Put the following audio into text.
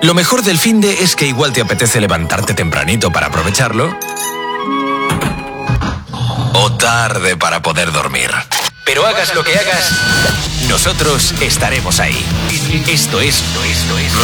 Lo mejor del finde es que igual te apetece levantarte tempranito para aprovecharlo. O tarde para poder dormir. Pero hagas lo que hagas, nosotros estaremos ahí. Esto es